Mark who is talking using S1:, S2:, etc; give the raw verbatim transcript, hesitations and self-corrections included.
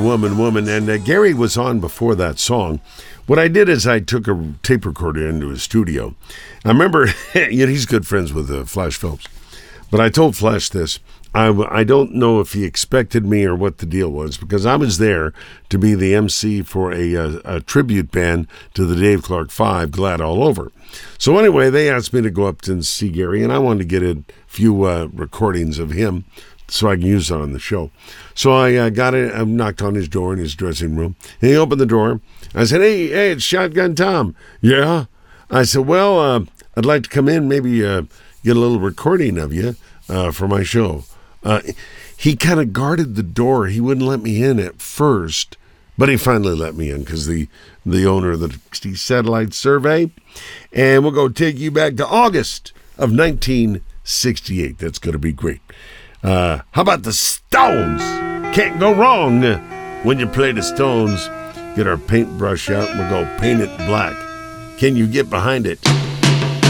S1: Woman, Woman. And uh, Gary was on before that song. What I did is I took a tape recorder into his studio. I remember, you know, he's good friends with uh, Flash Phillips. But I told Flash this. I, I don't know if he expected me or what the deal was, because I was there to be the M C for a, a, a tribute band to the Dave Clark Five, Glad All Over. So anyway, they asked me to go up and see Gary, and I wanted to get a few uh, recordings of him so I can use it on the show. So I uh, got it. I knocked on his door in his dressing room, and he opened the door. I said, hey, hey, it's Shotgun Tom. Yeah? I said, well, uh, I'd like to come in, maybe uh, get a little recording of you uh, for my show. Uh, he kind of guarded the door. He wouldn't let me in at first, but he finally let me in because the, the owner of the Satellite Survey. And we'll go take you back to August of nineteen sixty-eight. That's going to be great. Uh, how about the Stones? Can't go wrong when you play the Stones. Get our paintbrush out and we'll go paint it black. Can you get behind it?